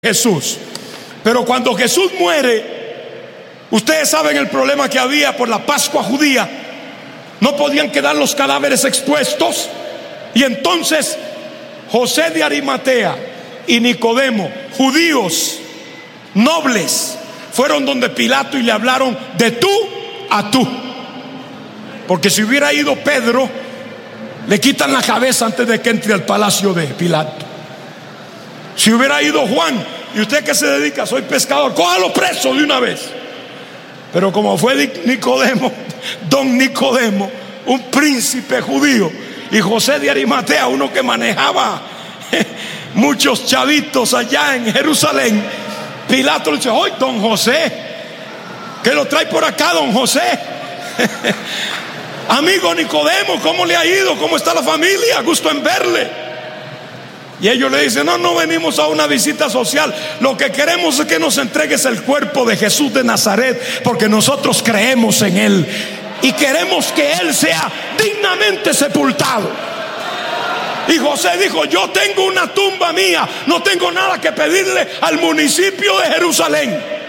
Jesús. Pero cuando Jesús muere, ustedes saben el problema que había por la Pascua judía. No podían quedar los cadáveres expuestos. Y entonces José de Arimatea y Nicodemo, judíos nobles, fueron donde Pilato y le hablaron de tú a tú. Porque si hubiera ido Pedro, le quitan la cabeza antes de que entre al palacio de Pilato. Si hubiera ido Juan, ¿y usted qué se dedica? Soy pescador, cójalo preso de una vez. Pero como fue Nicodemo, don Nicodemo, un príncipe judío, y José de Arimatea, uno que manejaba muchos chavitos allá en Jerusalén, Pilato le dice: ¡oye, don José! ¿Qué lo trae por acá, don José? Amigo Nicodemo, ¿cómo le ha ido? ¿Cómo está la familia? Gusto en verle. Y ellos le dicen: no venimos a una visita social. Lo que queremos es que nos entregues el cuerpo de Jesús de Nazaret, porque nosotros creemos en Él y queremos que Él sea dignamente sepultado. Y José dijo: yo tengo una tumba mía, no tengo nada que pedirle al municipio de Jerusalén.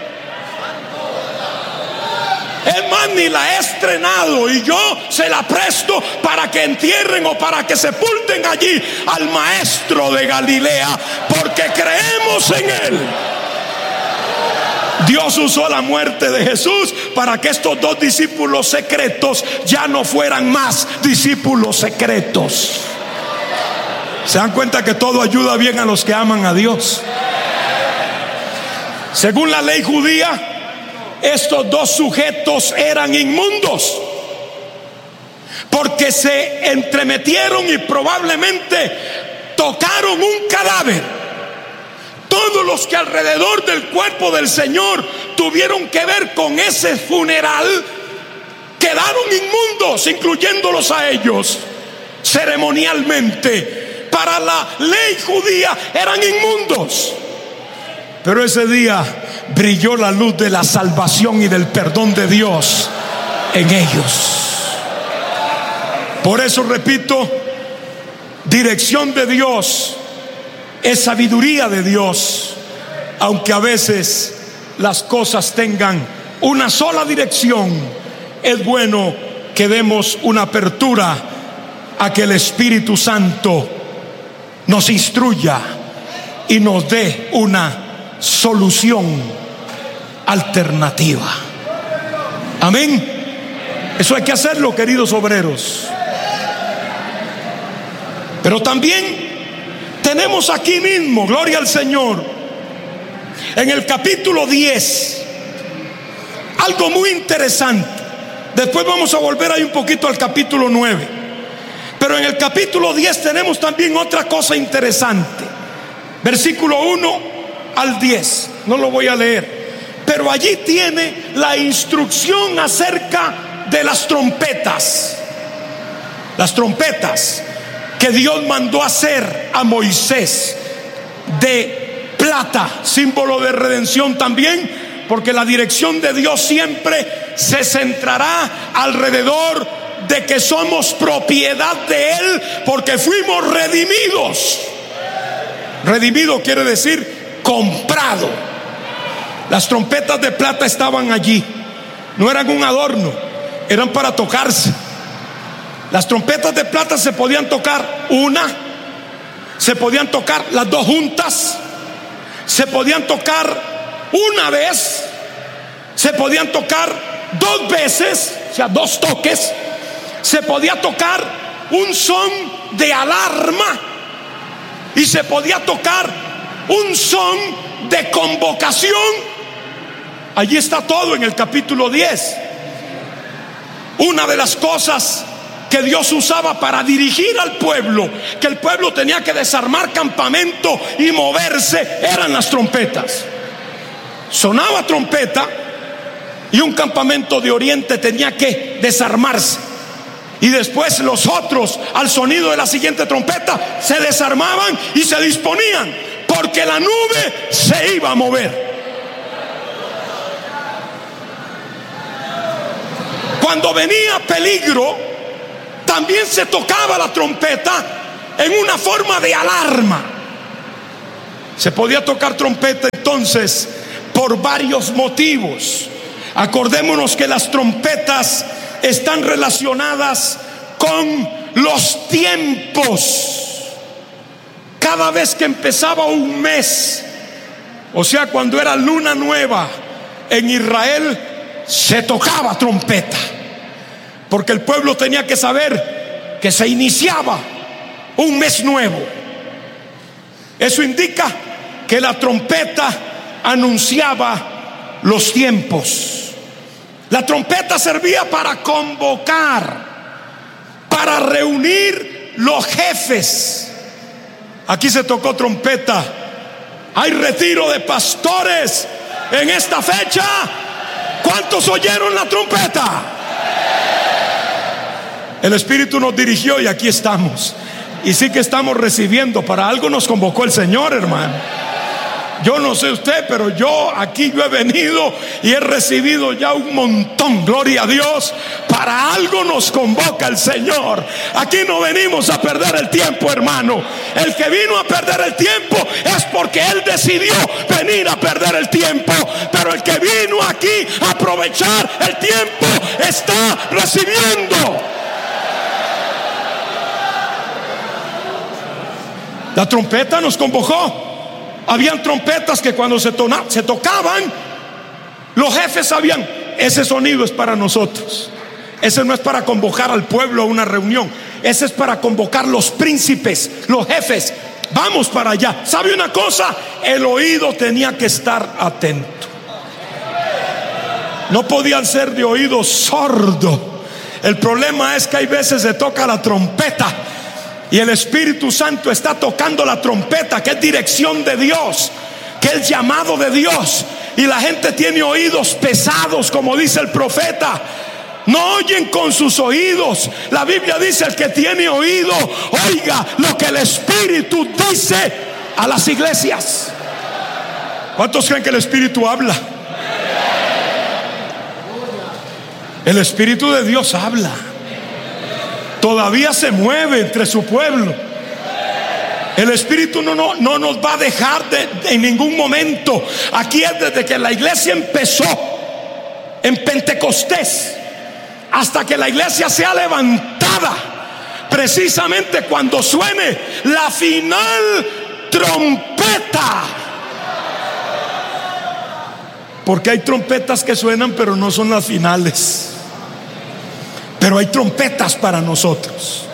Es más, ni la he estrenado y yo se la presto para que entierren o para que sepulten allí al maestro de Galilea, porque creemos en Él. Dios usó la muerte de Jesús para que estos dos discípulos secretos ya no fueran más discípulos secretos. ¿Se dan cuenta que todo ayuda bien a los que aman a Dios? Según la ley judía, estos dos sujetos eran inmundos porque se entremetieron y probablemente tocaron un cadáver. Todos los que alrededor del cuerpo del Señor tuvieron que ver con ese funeral quedaron inmundos, incluyéndolos a ellos. Ceremonialmente, para la ley judía, eran inmundos. Pero ese día brilló la luz de la salvación y del perdón de Dios en ellos. Por eso repito, dirección de Dios es sabiduría de Dios. Aunque a veces las cosas tengan una sola dirección, es bueno que demos una apertura a que el Espíritu Santo nos instruya y nos dé una solución alternativa. Amén. Eso hay que hacerlo, queridos obreros. Pero también tenemos aquí mismo, gloria al Señor, en el capítulo 10, algo muy interesante. Después vamos a volver ahí un poquito al capítulo 9. Pero en el capítulo 10 tenemos también otra cosa interesante. Versículo 1 al 10, no lo voy a leer, pero allí tiene la instrucción acerca de las trompetas. Las trompetas que Dios mandó hacer a Moisés de plata, símbolo de redención también, porque la dirección de Dios siempre se centrará alrededor de que somos propiedad de Él, porque fuimos redimidos. Redimido quiere decir comprado. Las trompetas de plata estaban allí, no eran un adorno, eran para tocarse. Las trompetas de plata se podían tocar una, se podían tocar las dos juntas, se podían tocar una vez, se podían tocar dos veces, o sea, dos toques. Se podía tocar un son de alarma y se podía tocar un son de convocación. Allí está todo en el capítulo 10. Una de las cosas que Dios usaba para dirigir al pueblo, que el pueblo tenía que desarmar campamento y moverse, eran las trompetas. Sonaba trompeta y un campamento de Oriente tenía que desarmarse. Y después los otros, al sonido de la siguiente trompeta, se desarmaban y se disponían, porque la nube se iba a mover. Cuando venía peligro, también se tocaba la trompeta en una forma de alarma. Se podía tocar trompeta entonces por varios motivos. Acordémonos que las trompetas están relacionadas con los tiempos. Cada vez que empezaba un mes, o sea, cuando era luna nueva en Israel, se tocaba trompeta, porque el pueblo tenía que saber que se iniciaba un mes nuevo. Eso indica que la trompeta anunciaba los tiempos. La trompeta servía para convocar, para reunir los jefes. Aquí se tocó trompeta. Hay retiro de pastores en esta fecha. ¿Cuántos oyeron la trompeta? El Espíritu nos dirigió y aquí estamos. Y sí que estamos recibiendo. Para algo nos convocó el Señor, hermano. Yo no sé usted, pero yo he venido y he recibido ya un montón. Gloria a Dios. Para algo nos convoca el Señor. Aquí no venimos a perder el tiempo, hermano. El que vino a perder el tiempo es porque él decidió venir a perder el tiempo. Pero el que vino aquí a aprovechar el tiempo está recibiendo. La trompeta nos convocó. Habían trompetas que cuando se tocaban, los jefes sabían: ese sonido es para nosotros. Ese no es para convocar al pueblo a una reunión. Ese es para convocar los príncipes, los jefes. Vamos para allá. ¿Sabe una cosa? El oído tenía que estar atento. No podían ser de oído sordo. El problema es que hay veces se toca la trompeta y el Espíritu Santo está tocando la trompeta, que es dirección de Dios, que es llamado de Dios, y la gente tiene oídos pesados, como dice el profeta. No oyen con sus oídos. La Biblia dice: el que tiene oído, oiga lo que el Espíritu dice a las iglesias. ¿Cuántos creen que el Espíritu habla? El Espíritu de Dios habla. Todavía se mueve entre su pueblo. El Espíritu no nos va a dejar en ningún momento. Aquí es desde que la iglesia empezó en Pentecostés hasta que la iglesia sea levantada, precisamente cuando suene la final trompeta. Porque hay trompetas que suenan pero no son las finales. Pero hay trompetas para nosotros.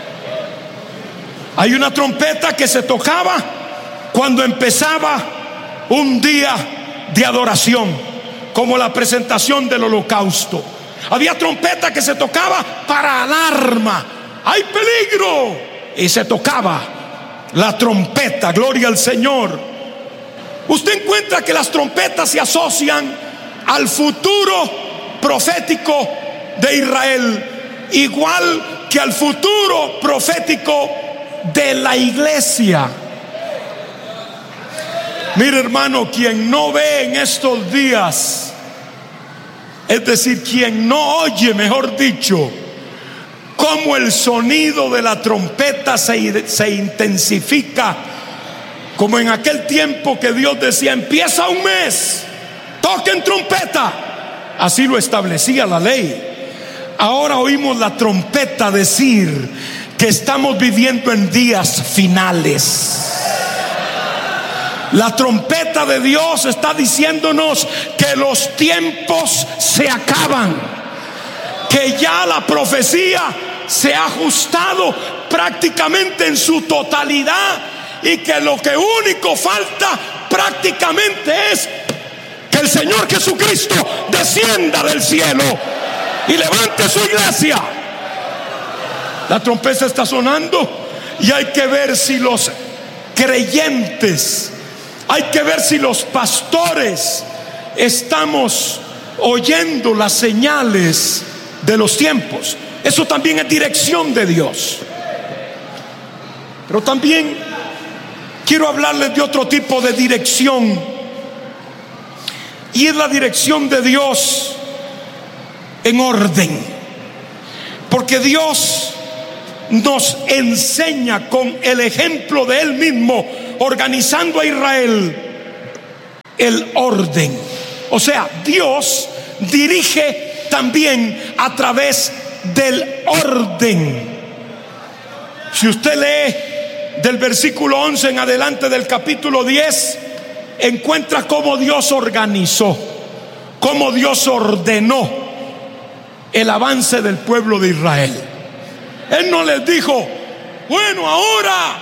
Hay una trompeta que se tocaba cuando empezaba un día de adoración, como la presentación del holocausto. Había trompeta que se tocaba para alarma. ¡Hay peligro! Y se tocaba la trompeta. Gloria al Señor. Usted encuentra que las trompetas se asocian al futuro profético de Israel, igual que al futuro profético de la iglesia. Mire, hermano, quien no ve en estos días, es decir, quien no oye, mejor dicho, cómo el sonido de la trompeta se intensifica, como en aquel tiempo que Dios decía: empieza un mes, toquen trompeta. Así lo establecía la ley. Ahora oímos la trompeta decir que estamos viviendo en días finales. La trompeta de Dios está diciéndonos que los tiempos se acaban, que ya la profecía se ha ajustado prácticamente en su totalidad, y que lo que único falta prácticamente es que el Señor Jesucristo descienda del cielo y levante su iglesia. La trompeta está sonando y hay que ver si los creyentes, hay que ver si los pastores estamos oyendo las señales de los tiempos. Eso también es dirección de Dios. Pero también quiero hablarles de otro tipo de dirección, y es la dirección de Dios en orden. Porque Dios nos enseña con el ejemplo de Él mismo organizando a Israel, el orden. O sea, Dios dirige también a través del orden. Si usted lee del versículo 11 en adelante del capítulo 10, encuentra cómo Dios organizó, cómo Dios ordenó el avance del pueblo de Israel. Él no les dijo: bueno, ahora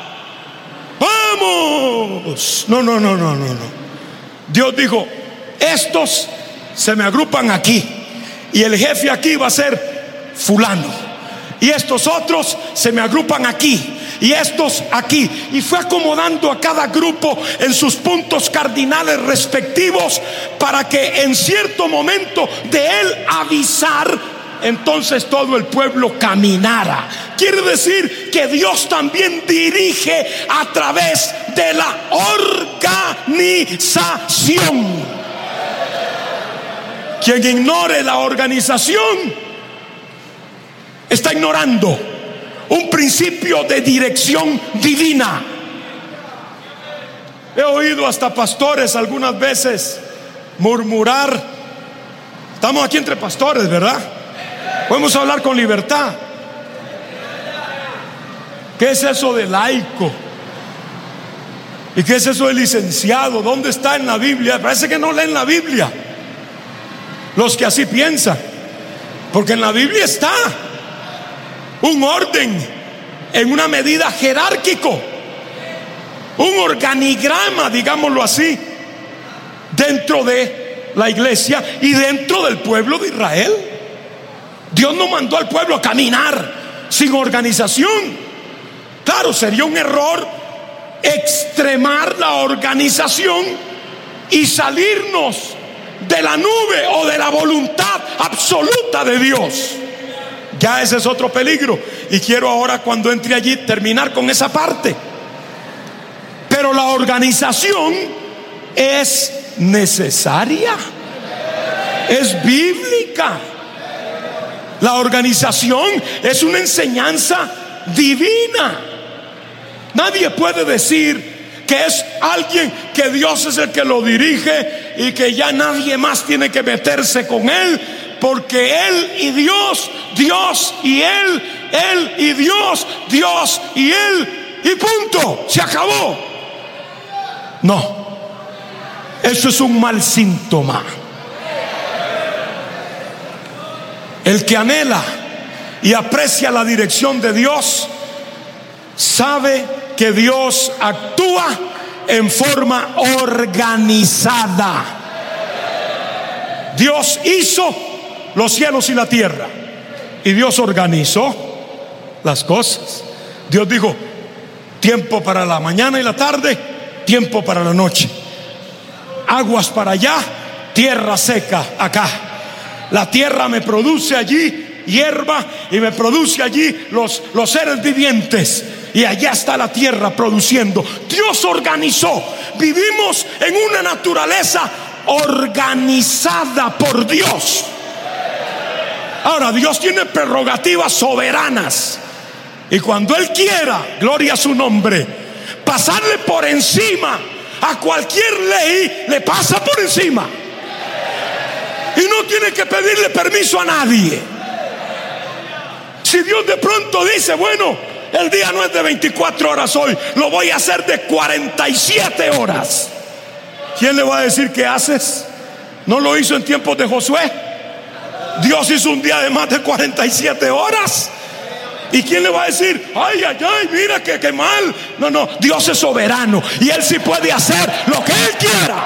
vamos. No. Dios dijo: estos se me agrupan aquí, y el jefe aquí va a ser fulano, y estos otros se me agrupan aquí, y estos aquí. Y fue acomodando a cada grupo en sus puntos cardinales respectivos, para que en cierto momento de él avisar, entonces todo el pueblo caminara. Quiere decir que Dios también dirige a través de la organización. Quien ignore la organización está ignorando un principio de dirección divina. He oído hasta pastores algunas veces murmurar. Estamos aquí entre pastores, ¿verdad? Podemos hablar con libertad. ¿Qué es eso de laico? ¿Y qué es eso de licenciado? ¿Dónde está en la Biblia? Parece que no leen la Biblia los que así piensan, porque en la Biblia está un orden en una medida jerárquico, un organigrama, digámoslo así, dentro de la iglesia y dentro del pueblo de Israel. Dios no mandó al pueblo a caminar sin organización. Claro, sería un error extremar la organización y salirnos de la nube o de la voluntad absoluta de Dios. Ya ese es otro peligro, y quiero ahora, cuando entre allí, terminar con esa parte. Pero la organización es necesaria, es bíblica. La organización es una enseñanza divina. Nadie puede decir que es alguien que Dios es el que lo dirige y que ya nadie más tiene que meterse con él, porque él y Dios, Dios y él y Dios, Dios y él, y punto, se acabó. No, eso es un mal síntoma. El que anhela y aprecia la dirección de Dios sabe que Dios actúa en forma organizada. Dios hizo los cielos y la tierra, y Dios organizó las cosas. Dios dijo: tiempo para la mañana y la tarde, tiempo para la noche, aguas para allá, tierra seca acá. La tierra me produce allí hierba, y me produce allí los seres vivientes, y allá está la tierra produciendo. Dios organizó. Vivimos en una naturaleza organizada por Dios. Ahora, Dios tiene prerrogativas soberanas, y cuando Él quiera, gloria a su nombre, pasarle por encima a cualquier ley, le pasa por encima, y no tiene que pedirle permiso a nadie. Si Dios de pronto dice: bueno, el día no es de 24 horas hoy, lo voy a hacer de 47 horas. ¿Quién le va a decir qué haces? ¿No lo hizo en tiempos de Josué? Dios hizo un día de más de 47 horas. ¿Y quién le va a decir: ay, mira que mal? No, Dios es soberano, y Él sí puede hacer lo que Él quiera.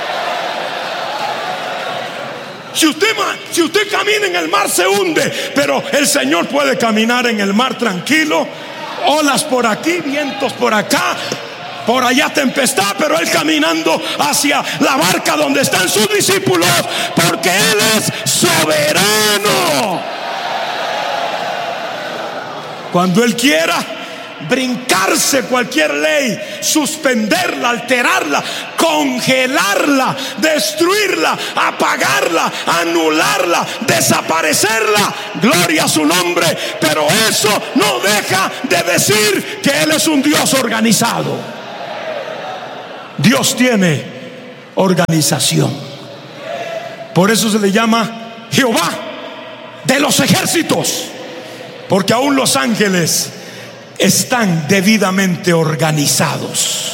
Si usted camina en el mar, se hunde, pero el Señor puede caminar en el mar tranquilo. Olas por aquí, vientos por acá, por allá tempestad, pero Él caminando hacia la barca donde están sus discípulos, porque Él es soberano. Cuando Él quiera brincarse cualquier ley, suspenderla, alterarla, congelarla, destruirla, apagarla, anularla, desaparecerla, gloria a su nombre. Pero eso no deja de decir que Él es un Dios organizado. Dios tiene organización. Por eso se le llama Jehová de los ejércitos, porque aún los ángeles están debidamente organizados.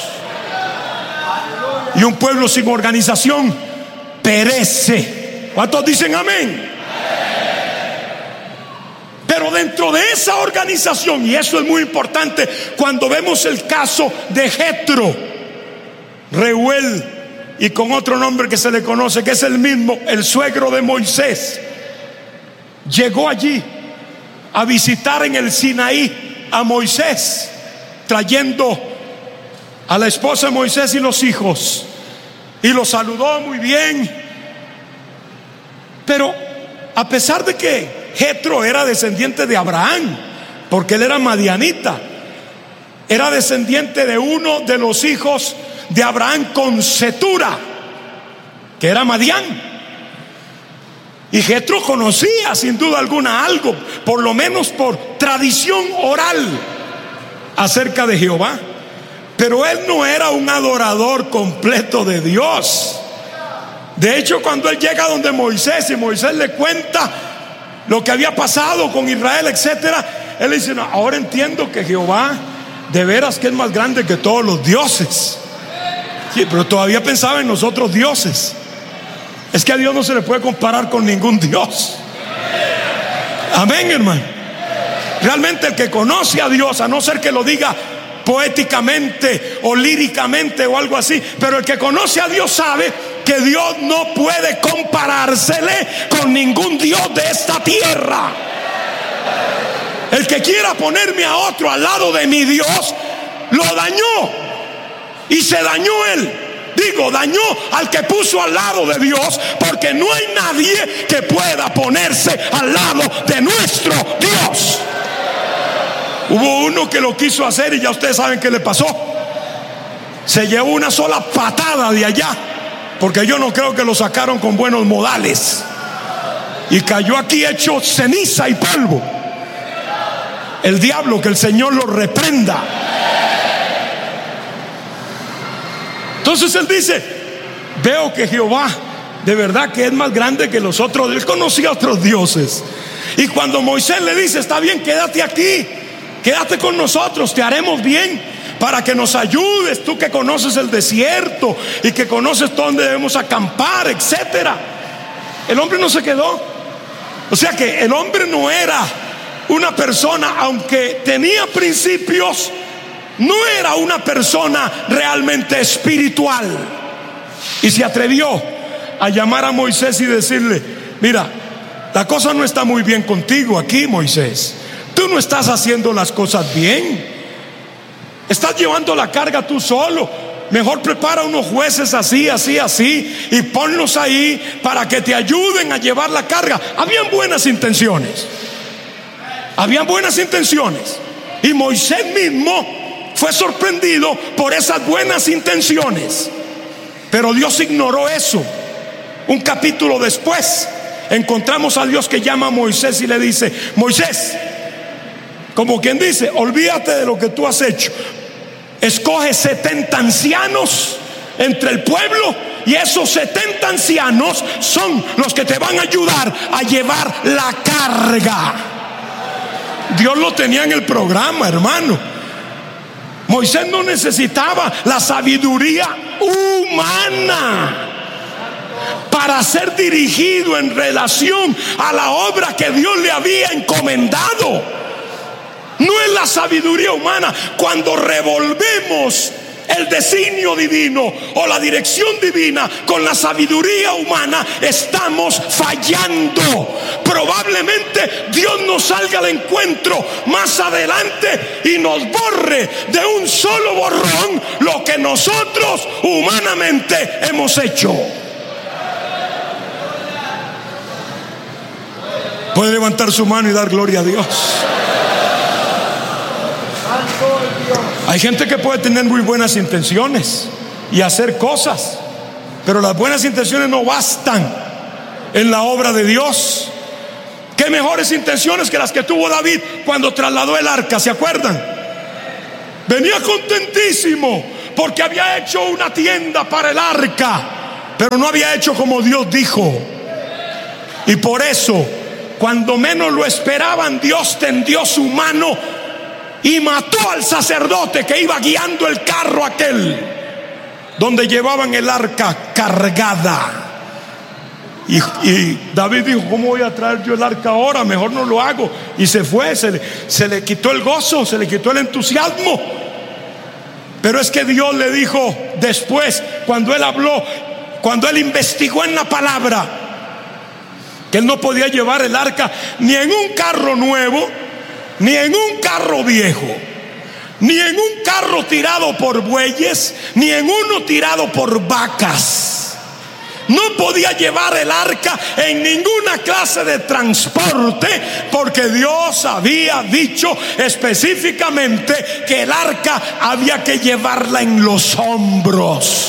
Y un pueblo sin organización perece. ¿Cuántos dicen amén? Pero dentro de esa organización, y eso es muy importante, cuando vemos el caso de Jetro, Reuel, y con otro nombre que se le conoce, que es el mismo, el suegro de Moisés, llegó allí a visitar en el Sinaí a Moisés, trayendo a la esposa de Moisés y los hijos, y los saludó muy bien. Pero a pesar de que Jetro era descendiente de Abraham, porque él era madianita, era descendiente de uno de los hijos de Abraham con Cetura, que era Madián. Y Jetro conocía sin duda alguna algo, por lo menos por tradición oral, acerca de Jehová. Pero él no era un adorador completo de Dios. De hecho, cuando él llega donde Moisés y Moisés le cuenta lo que había pasado con Israel, etcétera, él dice: no, ahora entiendo que Jehová de veras que es más grande que todos los dioses. Sí, pero todavía pensaba en los otros dioses. Es que a Dios no se le puede comparar con ningún dios. Amén, hermano. Realmente el que conoce a Dios, a no ser que lo diga poéticamente o líricamente o algo así, pero el que conoce a Dios sabe que Dios no puede comparársele con ningún dios de esta tierra. El que quiera ponerme a otro al lado de mi Dios, lo dañó, y se dañó él. Digo, dañó al que puso al lado de Dios, porque no hay nadie que pueda ponerse al lado de nuestro Dios. Hubo uno que lo quiso hacer y ya ustedes saben qué le pasó. Se llevó una sola patada de allá, porque yo no creo que lo sacaron con buenos modales, y cayó aquí hecho ceniza y polvo. El diablo, que el Señor lo reprenda. Entonces él dice: veo que Jehová de verdad que es más grande que los otros. Él conocía a otros dioses. Y cuando Moisés le dice: está bien, quédate aquí, quédate con nosotros, te haremos bien para que nos ayudes, tú que conoces el desierto y que conoces dónde debemos acampar, etcétera. El hombre no se quedó. O sea que el hombre no era una persona, aunque tenía principios, no era una persona realmente espiritual. Y se atrevió a llamar a Moisés y decirle: mira, la cosa no está muy bien contigo aquí, Moisés. Tú no estás haciendo las cosas bien. Estás llevando la carga tú solo. Mejor prepara unos jueces así, así, así, y ponlos ahí para que te ayuden a llevar la carga. Habían buenas intenciones. Habían buenas intenciones. Y Moisés mismo fue sorprendido por esas buenas intenciones. Pero Dios ignoró eso. Un capítulo después encontramos a Dios que llama a Moisés y le dice: Moisés, como quien dice, olvídate de lo que tú has hecho. Escoge 70 ancianos entre el pueblo, y esos 70 ancianos son los que te van a ayudar a llevar la carga. Dios lo tenía en el programa, hermano. Moisés no necesitaba la sabiduría humana para ser dirigido en relación a la obra que Dios le había encomendado. No es la sabiduría humana. Cuando revolvemos el designio divino o la dirección divina con la sabiduría humana, estamos fallando. Probablemente Dios nos salga al encuentro más adelante y nos borre de un solo borrón lo que nosotros humanamente hemos hecho. Puede levantar su mano y dar gloria a Dios. Hay gente que puede tener muy buenas intenciones y hacer cosas, pero las buenas intenciones no bastan en la obra de Dios. ¿Qué mejores intenciones que las que tuvo David cuando trasladó el arca? ¿Se acuerdan? Venía contentísimo porque había hecho una tienda para el arca, pero no había hecho como Dios dijo. Y por eso, cuando menos lo esperaban, Dios tendió su mano y mató al sacerdote que iba guiando el carro aquel donde llevaban el arca cargada. Y David dijo: ¿cómo voy a traer yo el arca ahora? Mejor no lo hago. Y se fue, se le quitó el gozo, se le quitó el entusiasmo. Pero es que Dios le dijo después, cuando él habló, cuando él investigó en la palabra, que él no podía llevar el arca ni en un carro nuevo, ni en un carro viejo, ni en un carro tirado por bueyes, ni en uno tirado por vacas. No podía llevar el arca en ninguna clase de transporte, porque Dios había dicho específicamente que el arca había que llevarla en los hombros.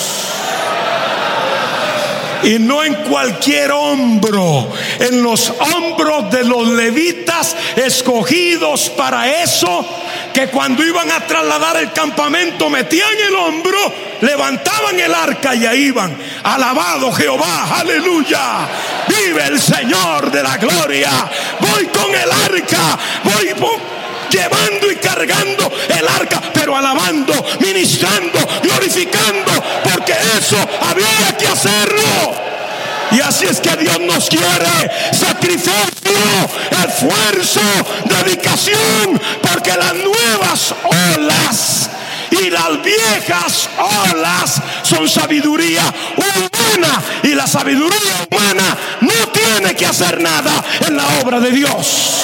Y no en cualquier hombro, en los hombros de los levitas escogidos para eso, que cuando iban a trasladar el campamento metían el hombro, levantaban el arca y ahí iban. Alabado Jehová, aleluya, vive el Señor de la gloria. Voy con el arca, voy llevando y cargando el arca, pero alabando, ministrando, glorificando, porque eso había que hacerlo. Y así es que Dios nos quiere: sacrificio, esfuerzo, dedicación, porque las nuevas olas y las viejas olas son sabiduría humana, y la sabiduría humana no tiene que hacer nada en la obra de Dios.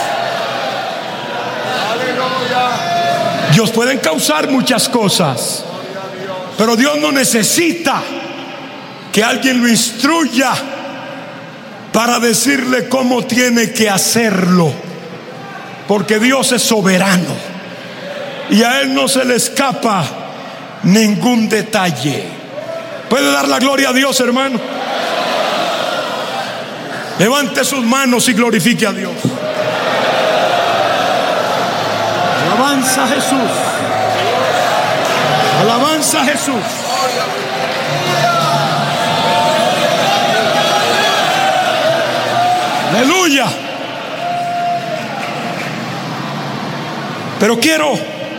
Dios puede causar muchas cosas, pero Dios no necesita que alguien lo instruya para decirle cómo tiene que hacerlo, porque Dios es soberano y a Él no se le escapa ningún detalle. ¿Puede dar la gloria a Dios, hermano? Levante sus manos y glorifique a Dios. Alabanza a Jesús. Alabanza a Jesús. Aleluya. Pero quiero,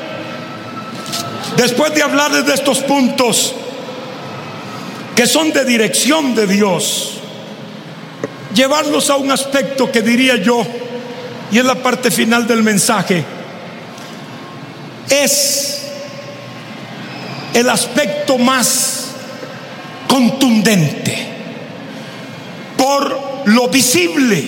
después de hablarles de estos puntos que son de dirección de Dios, llevarlos a un aspecto que diría yo, y es la parte final del mensaje, es el aspecto más contundente por lo visible,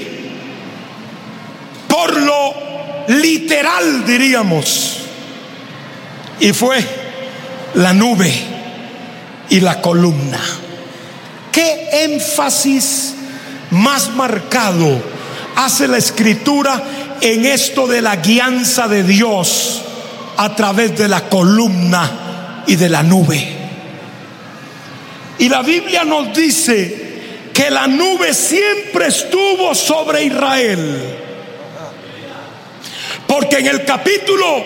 por lo literal, diríamos, y fue la nube y la columna. ¿Qué énfasis más marcado hace la Escritura en esto de la guianza de Dios a través de la columna y de la nube? Y la Biblia nos dice que la nube siempre estuvo sobre Israel, porque en el capítulo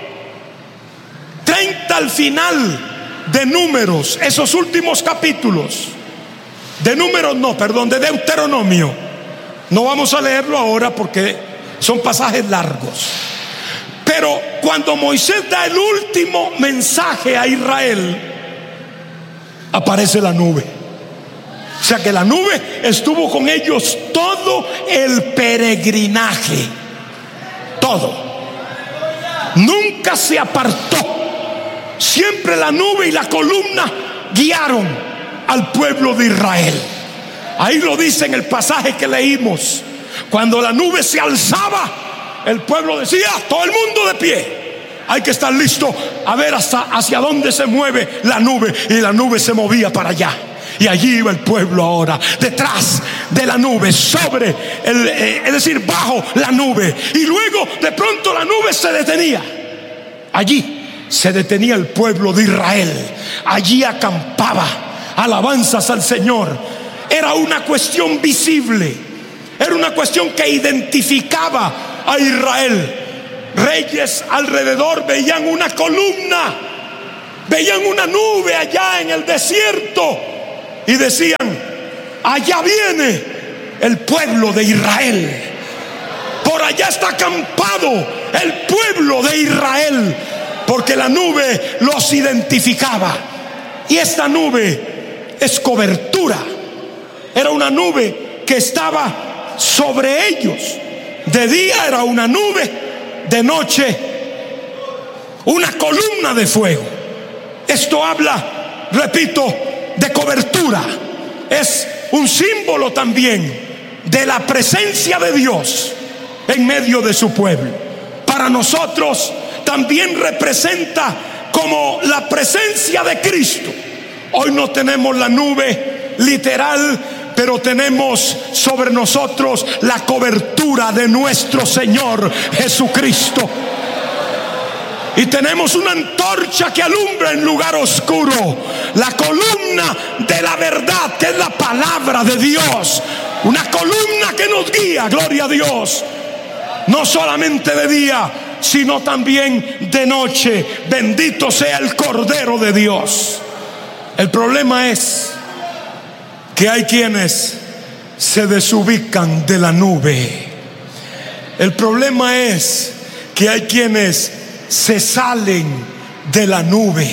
30 al final de Números, esos últimos capítulos de Números, no, perdón, de Deuteronomio, no vamos a leerlo ahora porque son pasajes largos, pero cuando Moisés da el último mensaje a Israel, aparece la nube. O sea que la nube estuvo con ellos todo el peregrinaje, todo, nunca se apartó. Siempre la nube y la columna guiaron al pueblo de Israel. Ahí lo dice en el pasaje que leímos: cuando la nube se alzaba, el pueblo decía: todo el mundo de pie. Hay que estar listo a ver hacia dónde se mueve la nube. Y la nube se movía para allá, y allí iba el pueblo ahora, detrás de la nube, sobre es decir, bajo la nube. Y luego de pronto la nube se detenía. Allí se detenía el pueblo de Israel, allí acampaba. Alabanzas al Señor. Era una cuestión visible, era una cuestión que identificaba a Israel. Reyes alrededor veían una columna Veían una nube allá en el desierto y decían: allá viene el pueblo de Israel. Por allá está acampado el pueblo de Israel, porque la nube los identificaba. Y esta nube es cobertura. Era una nube que estaba sobre ellos. De día era una nube, de noche una columna de fuego. Esto habla, repito, de cobertura. Es un símbolo también de la presencia de Dios en medio de su pueblo. Para nosotros también representa como la presencia de Cristo. Hoy no tenemos la nube literal, pero tenemos sobre nosotros la cobertura de nuestro Señor Jesucristo. Y tenemos una antorcha que alumbra en lugar oscuro, la columna de la verdad, que es la palabra de Dios. Una columna que nos guía, gloria a Dios, no solamente de día, sino también de noche. Bendito sea el Cordero de Dios. El problema es que hay quienes se desubican de la nube. El problema es que hay quienes se salen de la nube.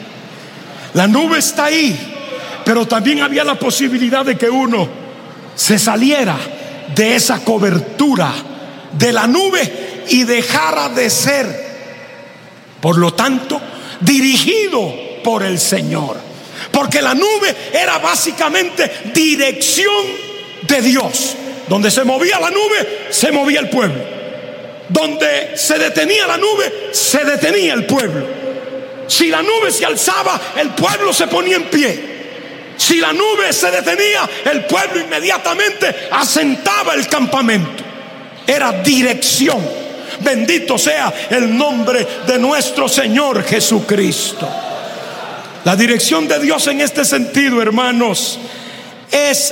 La nube está ahí, pero también había la posibilidad de que uno se saliera de esa cobertura de la nube y dejara de ser, por lo tanto, dirigido por el Señor. Porque la nube era básicamente dirección de Dios. Donde se movía la nube, se movía el pueblo. Donde se detenía la nube, se detenía el pueblo. Si la nube se alzaba, el pueblo se ponía en pie. Si la nube se detenía, el pueblo inmediatamente asentaba el campamento. Era dirección. Bendito sea el nombre de nuestro Señor Jesucristo. La dirección de Dios en este sentido, hermanos, es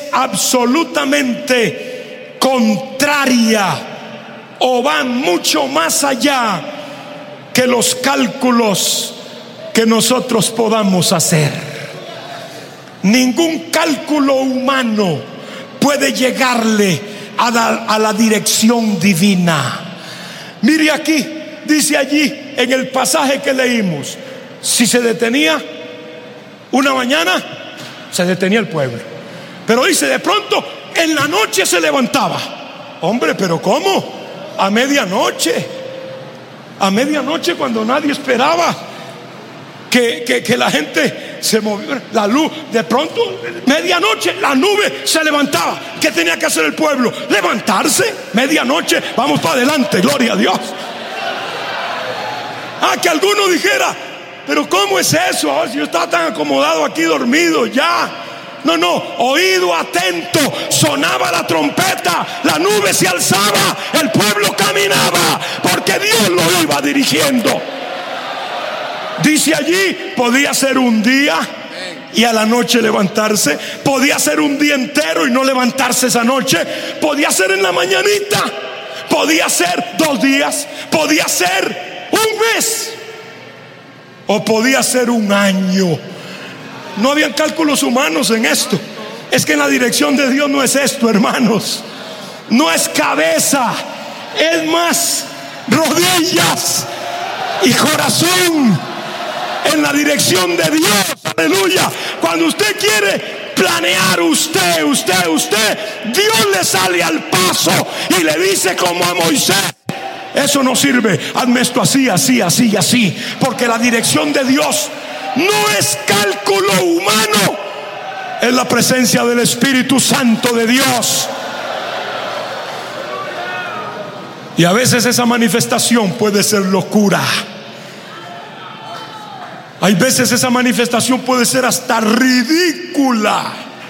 absolutamente contraria, o va mucho más allá que los cálculos que nosotros podamos hacer. Ningún cálculo humano puede llegarle a la dirección divina. Mire aquí, dice allí en el pasaje que leímos: si se detenía una mañana, se detenía el pueblo. Pero dice, de pronto en la noche se levantaba. Hombre, pero ¿cómo? A medianoche, cuando nadie esperaba que la gente se moviera, la luz, de pronto, medianoche, la nube se levantaba. ¿Qué tenía que hacer el pueblo? Levantarse, medianoche, vamos para adelante, gloria a Dios. Que alguno dijera: pero ¿cómo es eso? Si yo estaba tan acomodado aquí dormido ya. No, oído atento, sonaba la trompeta, la nube se alzaba, el pueblo caminaba, porque Dios lo iba dirigiendo. Dice allí, podía ser un día y a la noche levantarse, podía ser un día entero y no levantarse esa noche, podía ser en la mañanita, podía ser 2 días, podía ser un mes, o podía ser un año. No habían cálculos humanos en esto. Es que en la dirección de Dios no es esto, hermanos. No es cabeza, es más rodillas y corazón en la dirección de Dios. Aleluya. Cuando usted quiere planear, usted, Dios le sale al paso y le dice como a Moisés: eso no sirve, hazme esto así, así, así y así. Porque la dirección de Dios no es cálculo humano, es la presencia del Espíritu Santo de Dios. Y a veces esa manifestación puede ser locura. Hay veces esa manifestación puede ser hasta ridícula.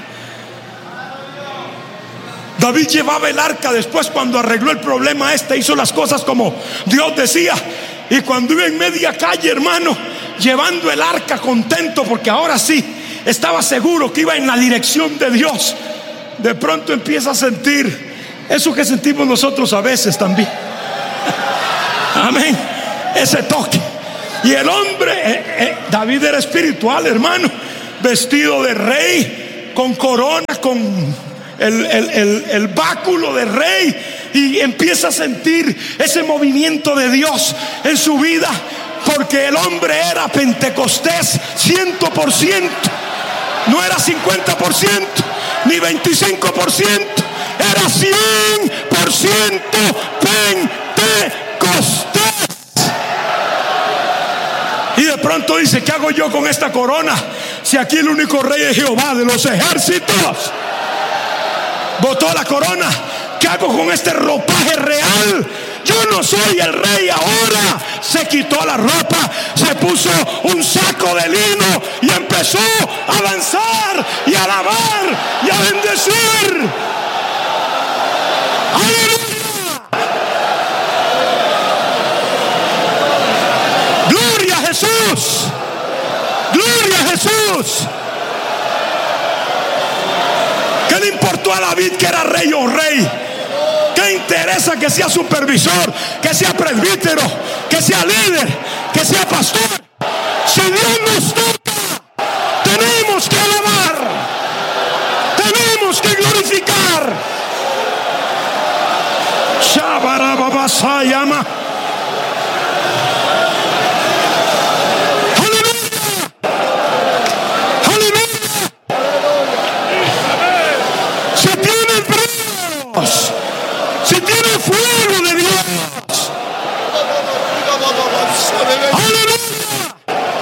David llevaba el arca después, cuando arregló el problema hizo las cosas como Dios decía. Y cuando iba en media calle, hermano, llevando el arca contento, porque ahora sí estaba seguro que iba en la dirección de Dios, de pronto empieza a sentir eso que sentimos nosotros a veces también. Amén. Ese toque. Y el hombre, David era espiritual, hermano, vestido de rey, con corona, con el báculo de rey, y empieza a sentir ese movimiento de Dios en su vida, porque el hombre era pentecostés 100%. No era 50% ni 25%, era 100% pentecostés. Y de pronto dice: ¿qué hago yo con esta corona? Si aquí el único rey es Jehová de los ejércitos. Botó la corona. ¿Qué hago con este ropaje real? Yo no soy el rey ahora. Se quitó la ropa, se puso un saco de lino y empezó a danzar y a alabar y a bendecir. ¡Aleluya! ¡Gloria a Jesús! ¡Gloria a Jesús! ¿Qué le importó a David que era rey o rey? ¿Qué interesa que sea supervisor, que sea presbítero, que sea líder, que sea pastor? Si Dios nos toca, tenemos que alabar, tenemos que glorificar. Shabarababasayama. Si tiene fuego de Dios, aleluya.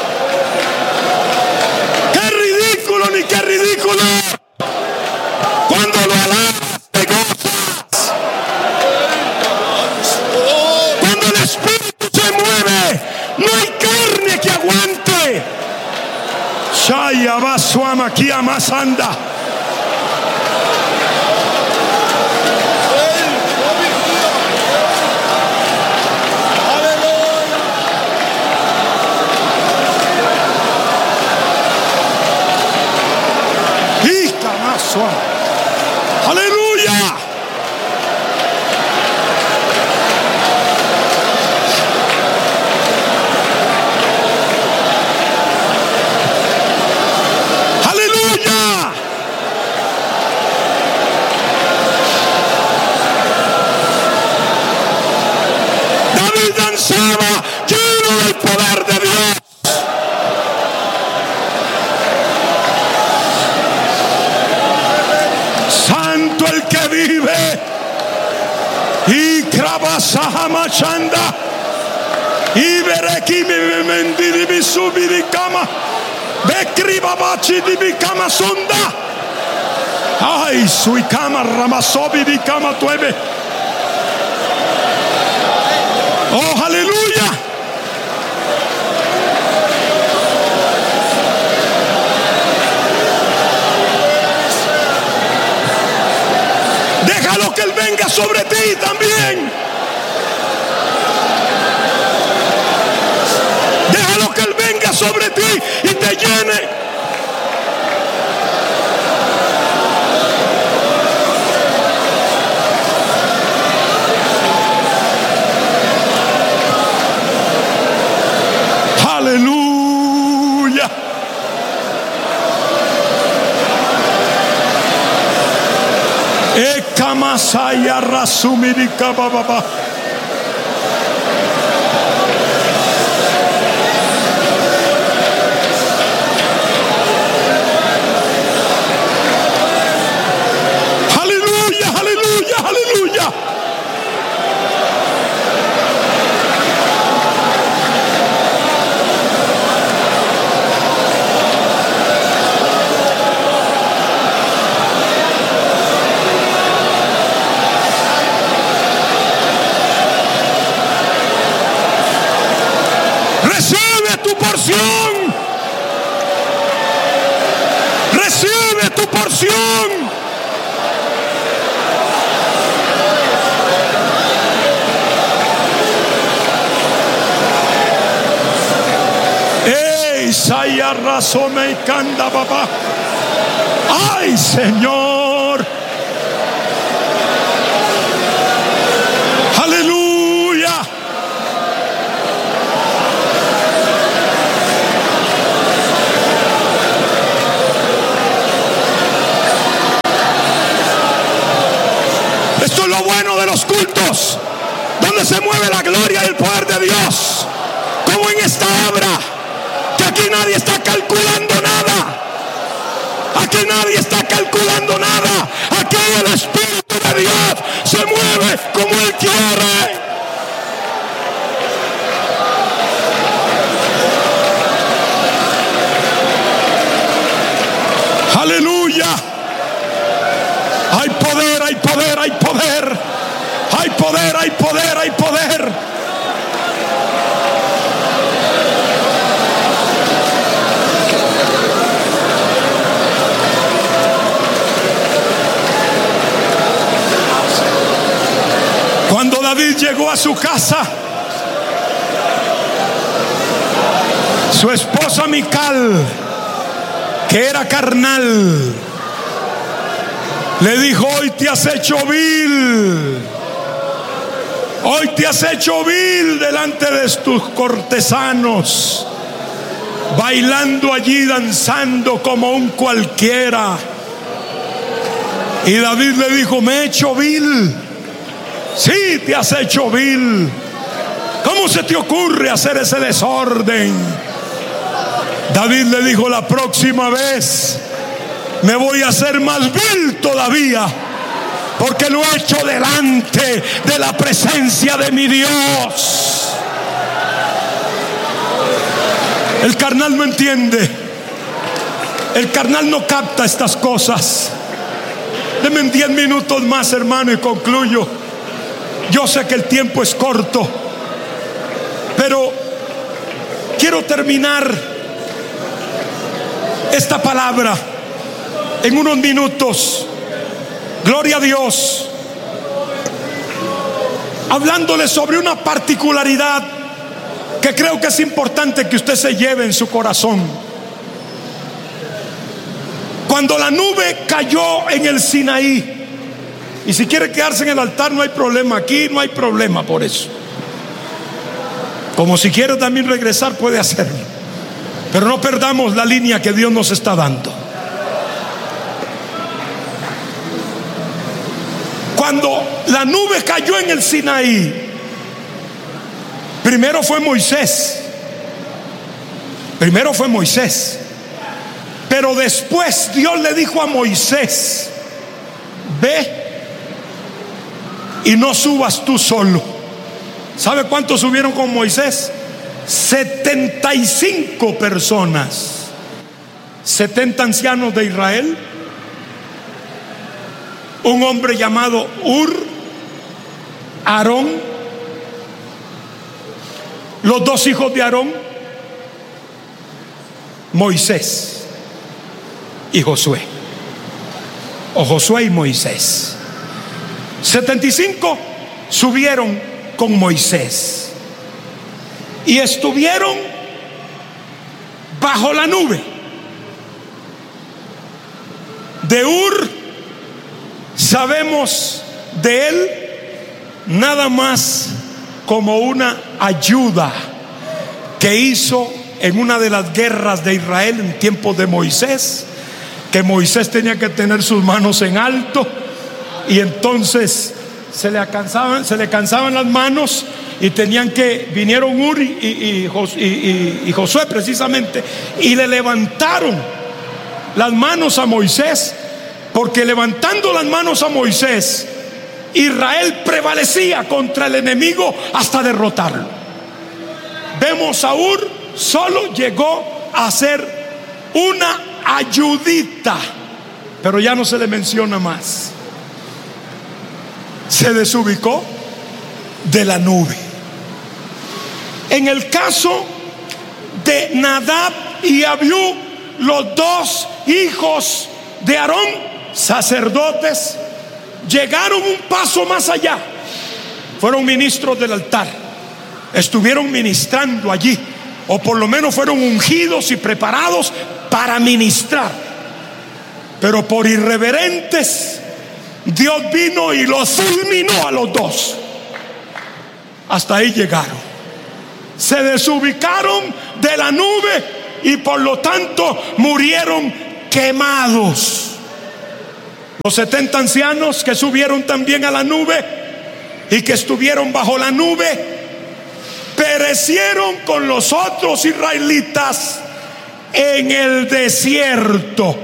Qué ridículo, ni qué ridículo. Cuando lo alabas te gozas. Cuando el Espíritu se mueve, no hay carne que aguante. Shaya basuama kiamasanda. Aleluya. Aleluya. David danzaba lleno del poder de Dios. Santo el que vive. Y Krabasahamachanda. Y Bereki Mendiri Bisubirikama. Bekribabachi Dibikama Sonda. Ay, Suikama Ramasobirikama Tuebe. Oh, aleluya. Déjalo que Él venga sobre ti también. Déjalo que Él venga sobre ti y te llene. Aleluya. Ekamasaya rasumirika baba. Aleluya, aleluya, aleluya. Recibe tu porción. Recibe tu porción. ¡Ey! Saya razome y canda papá. ¡Ay, Señor! ¡Aleluya! lo bueno de los cultos, donde se mueve la gloria y el poder de Dios, como en esta obra, que aquí nadie está calculando nada. Aquí nadie está calculando nada. Aquí el Espíritu de Dios se mueve como Él quiere. Aleluya. Hay poder, hay poder, hay poder. Hay poder, hay poder, hay poder. Cuando David llegó a su casa, su esposa Mical, que era carnal, le dijo: hoy te has hecho vil. Hoy te has hecho vil delante de tus cortesanos, bailando allí, danzando como un cualquiera. Y David le dijo: me he hecho vil. Sí, te has hecho vil. ¿Cómo se te ocurre hacer ese desorden? David le dijo: la próxima vez me voy a hacer más vil todavía, porque lo he hecho delante de la presencia de mi Dios. El carnal no entiende. El carnal no capta estas cosas. Denme 10 minutos más, hermano, y concluyo. Yo sé que el tiempo es corto, pero quiero terminar esta palabra en unos minutos. Gloria a Dios, hablándole sobre una particularidad que creo que es importante que usted se lleve en su corazón. Cuando la nube cayó en el Sinaí, y si quiere quedarse en el altar no hay problema, aquí no hay problema por eso. Como si quiere también regresar puede hacerlo, pero no perdamos la línea que Dios nos está dando. Cuando la nube cayó en el Sinaí, primero fue Moisés, pero después Dios le dijo a Moisés: ve y no subas tú solo. ¿Sabe cuántos subieron con Moisés? 75 personas, 70 ancianos de Israel, un hombre llamado Aarón, los 2 hijos de Aarón, Moisés y Josué, o Josué y Moisés. 75 subieron con Moisés y estuvieron bajo la nube. De sabemos de él nada más como una ayuda que hizo en una de las guerras de Israel en tiempos de Moisés, que Moisés tenía que tener sus manos en alto, y entonces se le cansaban las manos, y vinieron y Josué precisamente, y le levantaron las manos a Moisés, porque levantando las manos a Moisés, Israel prevalecía contra el enemigo hasta derrotarlo. Vemos a solo llegó a ser una ayudita, pero ya no se le menciona más. Se desubicó de la nube. En el caso de Nadab y Abiú, los 2 hijos de Aarón, sacerdotes, llegaron un paso más allá. Fueron ministros del altar, estuvieron ministrando allí, o por lo menos fueron ungidos y preparados para ministrar. Pero por irreverentes, Dios vino y los fulminó a los 2. Hasta ahí llegaron. Se desubicaron de la nube y por lo tanto murieron quemados. Los 70 ancianos que subieron también a la nube y que estuvieron bajo la nube perecieron con los otros israelitas en el desierto.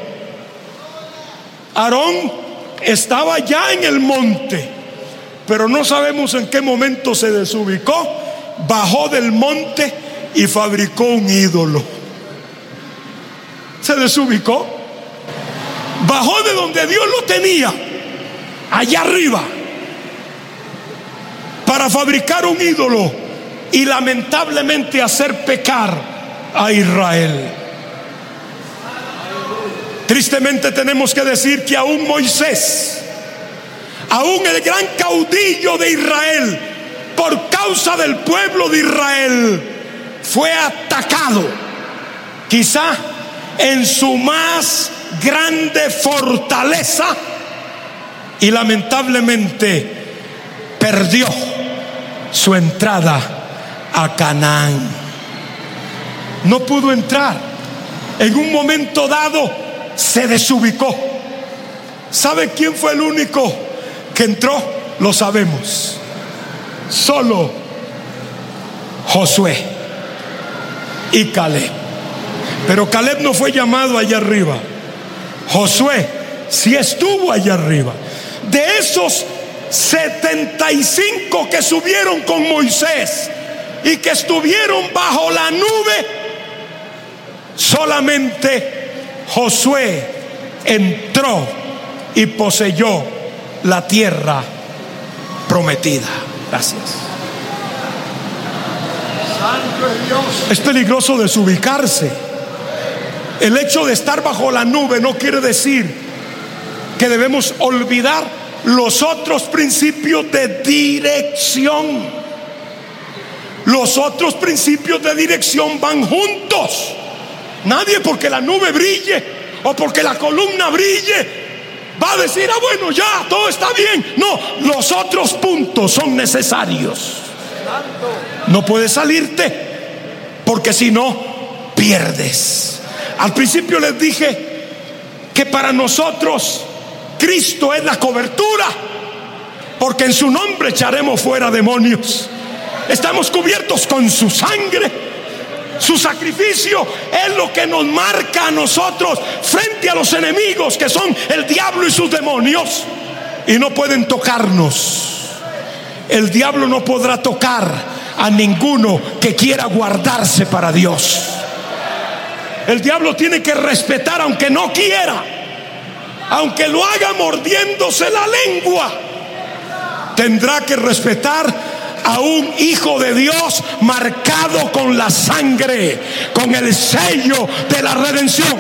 Aarón estaba ya en el monte, pero no sabemos en qué momento se desubicó, bajó del monte y fabricó un ídolo. Se desubicó, bajó de donde Dios lo tenía, allá arriba, para fabricar un ídolo y lamentablemente hacer pecar a Israel. Tristemente tenemos que decir que aún Moisés, aún el gran caudillo de Israel, por causa del pueblo de Israel, fue atacado, quizá en su más grande fortaleza, y lamentablemente perdió su entrada a Canaán. No pudo entrar. En un momento dado se desubicó. ¿Sabe quién fue el único que entró? Lo sabemos. Solo Josué y Caleb. Pero Caleb no fue llamado allá arriba. Josué sí estuvo allá arriba. De esos 75 que subieron con Moisés y que estuvieron bajo la nube, solamente Josué entró y poseyó la tierra prometida. Gracias. Santo es Dios. Es peligroso desubicarse. El hecho de estar bajo la nube no quiere decir que debemos olvidar los otros principios de dirección. Los otros principios de dirección van juntos. Nadie, porque la nube brille o porque la columna brille, va a decir: ah, bueno, ya, todo está bien. No, los otros puntos son necesarios. No puedes salirte, porque si no, pierdes. Al principio les dije que para nosotros Cristo es la cobertura, porque en su nombre echaremos fuera demonios. Estamos cubiertos con su sangre. Su sacrificio es lo que nos marca a nosotros frente a los enemigos, que son el diablo y sus demonios, y no pueden tocarnos. El diablo no podrá tocar a ninguno que quiera guardarse para Dios. El diablo tiene que respetar, aunque no quiera, aunque lo haga mordiéndose la lengua, tendrá que respetar a un hijo de Dios marcado con la sangre, con el sello de la redención.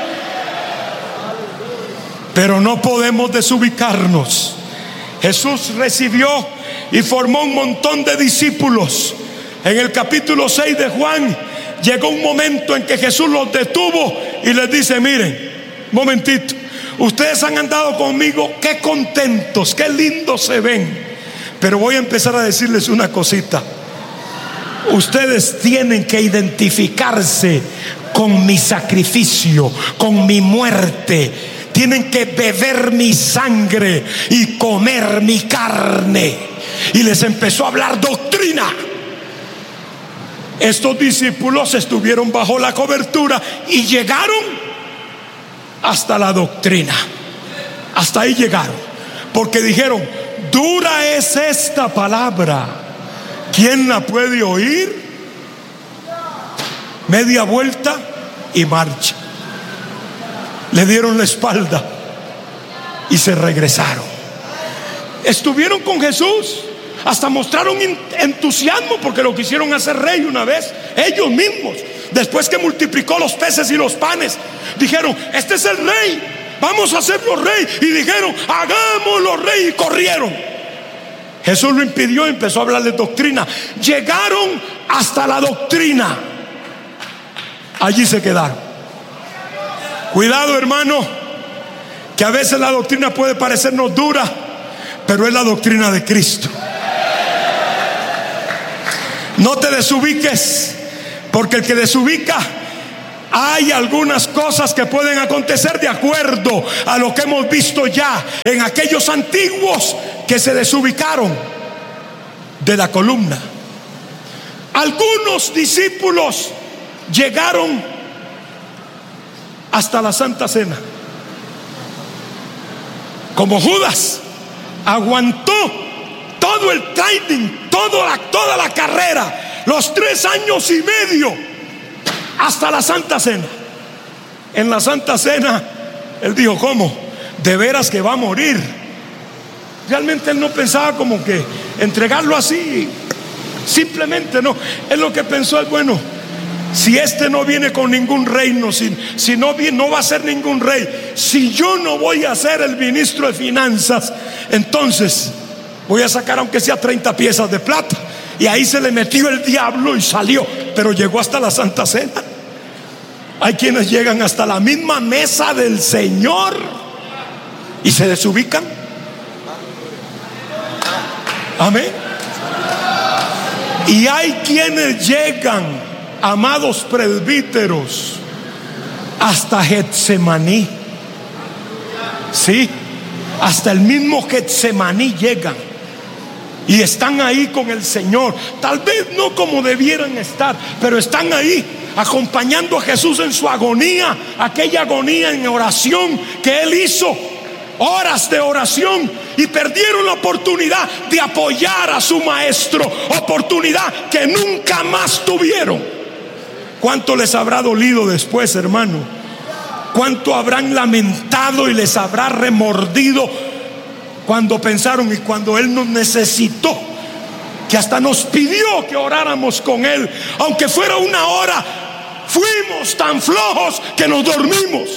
Pero no podemos desubicarnos. Jesús recibió y formó un montón de discípulos. En el capítulo 6 de Juan llegó un momento en que Jesús los detuvo y les dice: miren, momentito, ustedes han andado conmigo, qué contentos, qué lindos se ven, pero voy a empezar a decirles una cosita. Ustedes tienen que identificarse con mi sacrificio, con mi muerte. Tienen que beber mi sangre y comer mi carne. Y les empezó a hablar doctrina. Estos discípulos estuvieron bajo la cobertura y llegaron hasta la doctrina. Hasta ahí llegaron, porque dijeron: dura es esta palabra, ¿quién la puede oír? Media vuelta y marcha. Le dieron la espalda y se regresaron. Estuvieron con Jesús, hasta mostraron entusiasmo porque lo quisieron hacer rey una vez, ellos mismos. Después que multiplicó los peces y los panes, dijeron: este es el rey, vamos a hacerlo rey. Y dijeron: hagámoslo rey, y corrieron. Jesús lo impidió y empezó a hablarles doctrina. Llegaron hasta la doctrina, allí se quedaron. Cuidado, hermano, que a veces la doctrina puede parecernos dura, pero es la doctrina de Cristo. No te desubiques, porque el que desubica Hay algunas cosas que pueden acontecer de acuerdo a lo que hemos visto ya en aquellos antiguos que se desubicaron de la columna. Algunos discípulos llegaron hasta la Santa Cena, como Judas aguantó todo el training, toda la carrera, los 3 años y medio, hasta la Santa Cena. En la Santa Cena él dijo: ¿cómo? ¿De veras que va a morir? Realmente él no pensaba como que entregarlo así, simplemente no. Él lo que pensó es: bueno, si este no viene con ningún reino, si no va a ser ningún rey, si yo no voy a ser el ministro de finanzas, entonces voy a sacar aunque sea 30 piezas de plata. Y ahí se le metió el diablo y salió, pero llegó hasta la Santa Cena. Hay quienes llegan hasta la misma mesa del Señor y se desubican. Amén. Y hay quienes llegan, amados presbíteros, hasta Getsemaní. Sí, hasta el mismo Getsemaní llegan y están ahí con el Señor. Tal vez no como debieran estar, pero están ahí acompañando a Jesús en su agonía, aquella agonía en oración que Él hizo, horas de oración, y perdieron la oportunidad de apoyar a su maestro, oportunidad que nunca más tuvieron. ¿Cuánto les habrá dolido después, hermano? ¿Cuánto habrán lamentado y les habrá remordido cuando pensaron y cuando Él nos necesitó, que hasta nos pidió que oráramos con Él, aunque fuera 1 hora? Fuimos tan flojos que nos dormimos.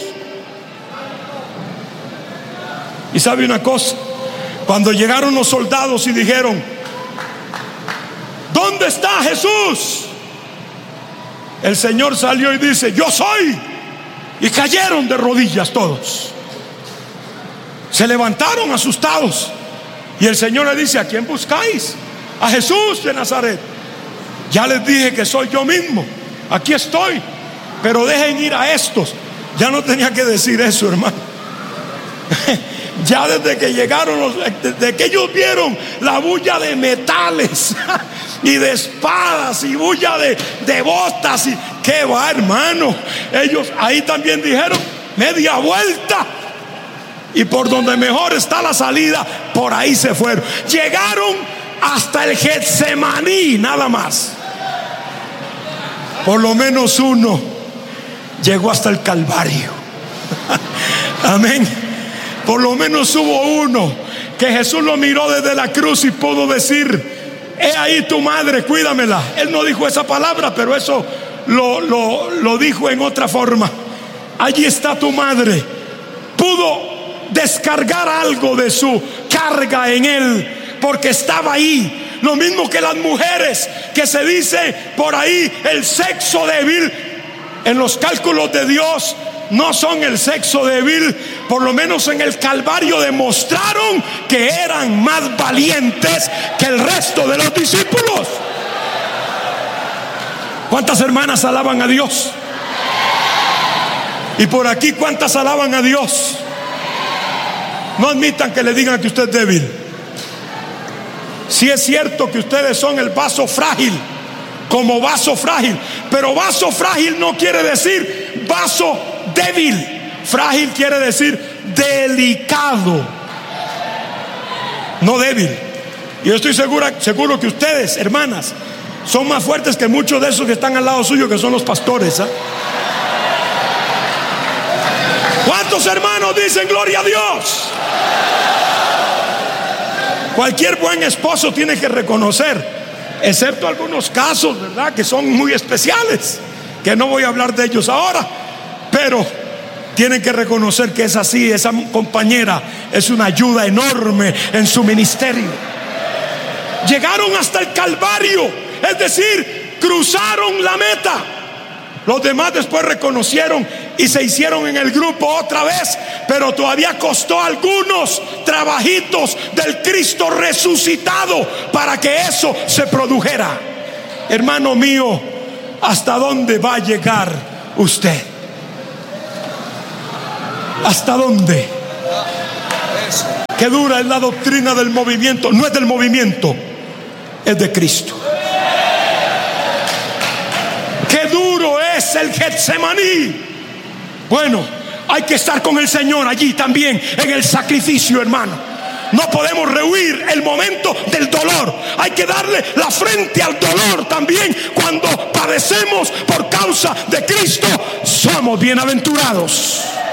Y sabe una cosa, cuando llegaron los soldados y dijeron: ¿dónde está Jesús?, el Señor salió y dice: yo soy. Y cayeron de rodillas todos. Se levantaron asustados. Y el Señor le dice: ¿a quién buscáis? A Jesús de Nazaret. Ya les dije que soy yo mismo, aquí estoy, pero dejen ir a estos. Ya no tenía que decir eso, hermano. Ya desde que llegaron, desde que ellos vieron la bulla de metales y de espadas y bulla de botas, y qué va, hermano, ellos ahí también dijeron: media vuelta, y por donde mejor está la salida, por ahí se fueron. Llegaron hasta el Getsemaní, nada más. Por lo menos uno llegó hasta el Calvario. Amén. Por lo menos hubo uno que Jesús lo miró desde la cruz y pudo decir: he ahí tu madre, cuídamela. Él no dijo esa palabra, pero eso lo dijo en otra forma. Allí está tu madre. Pudo descargar algo de su carga en Él, porque estaba ahí. Lo mismo que las mujeres, que se dice por ahí el sexo débil. En los cálculos de Dios no son el sexo débil. Por lo menos en el Calvario demostraron que eran más valientes que el resto de los discípulos. ¿Cuántas hermanas alaban a Dios? Y por aquí, ¿cuántas alaban a Dios? No admitan que le digan que usted es débil. Sí es cierto que ustedes son el vaso frágil, como vaso frágil, pero vaso frágil no quiere decir vaso débil. Frágil quiere decir delicado, no débil. Y yo estoy seguro que ustedes, hermanas, son más fuertes que muchos de esos que están al lado suyo, que son los pastores, ¿eh? ¿Cuántos hermanos dicen gloria a Dios? Cualquier buen esposo tiene que reconocer, excepto algunos casos, ¿verdad?, que son muy especiales, que no voy a hablar de ellos ahora, pero tienen que reconocer que es así. Esa compañera es una ayuda enorme en su ministerio. Llegaron hasta el Calvario, es decir, cruzaron la meta. Los demás después reconocieron y se hicieron en el grupo otra vez, pero todavía costó algunos trabajitos del Cristo resucitado para que eso se produjera. Hermano mío, ¿hasta dónde va a llegar usted. ¿Hasta dónde? Qué dura es la doctrina del movimiento. No es del movimiento, es de Cristo. Qué duro es el Getsemaní. Bueno, hay que estar con el Señor allí también en el sacrificio, hermano. No podemos rehuir el momento del dolor. Hay que darle la frente al dolor también. Cuando padecemos por causa de Cristo, somos bienaventurados.